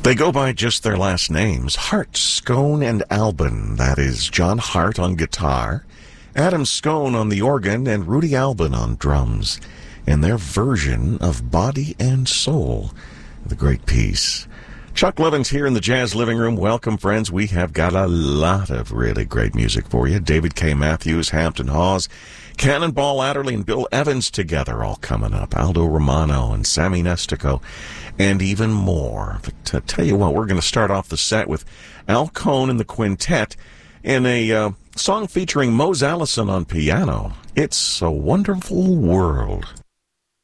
They go by just their last names, Hart, Scone, and Albin. That is John Hart on guitar, Adam Scone on the organ, and Rudy Albin on drums, in their version of Body and Soul, the great piece. Chuck Levin's here in the Jazz Living Room. Welcome, friends. We have got a lot of really great music for you. David K. Matthews, Hampton Hawes, Cannonball Adderley, and Bill Evans together all coming up. Aldo Romano and Sammy Nestico, and even more. But to tell you what, we're going to start off the set with Al Cohn and the Quintet in a song featuring Mose Allison on piano. It's a Wonderful World.